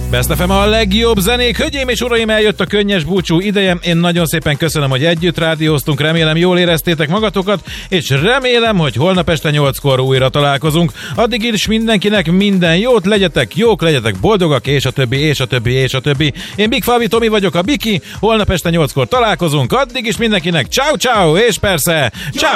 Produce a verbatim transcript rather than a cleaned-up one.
Best ef em a legjobb zenék. Hölgyeim és uraim, eljött a könnyes búcsú ideje. Én nagyon szépen köszönöm, hogy együtt rádióztunk. Remélem, jól éreztétek magatokat, és remélem, hogy holnap este nyolckor újra találkozunk. Addig is mindenkinek minden jót, legyetek jók, legyetek boldogak, és a többi, és a többi, és a többi. Én Big Fabi Tomi vagyok, a Biki. Holnap este nyolckor találkozunk. Addig is mindenkinek ciao ciao, és persze ciao!